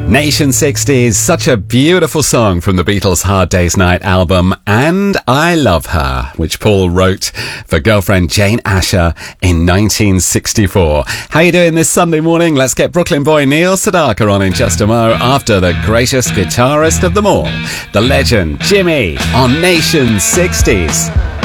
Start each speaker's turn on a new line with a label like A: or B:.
A: Nation 60s, such a beautiful song from the Beatles' Hard Day's Night album, And I Love Her, which Paul wrote for girlfriend Jane Asher in 1964. How you doing this Sunday morning? Let's get Brooklyn boy Neil Sedaka on in just a mo after the greatest guitarist of them all, the legend Jimmy on Nation 60s.